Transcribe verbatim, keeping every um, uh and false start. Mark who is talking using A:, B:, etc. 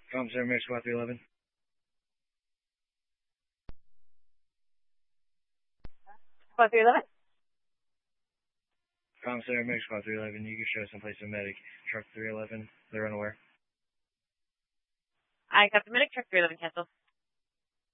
A: Commissary Medic Squad three eleven.
B: Squad three eleven?
A: Commissary Medic Squad three eleven, you can show someplace in Medic. Truck three eleven, they're unaware.
B: I got the Medic, Truck three eleven, cancel.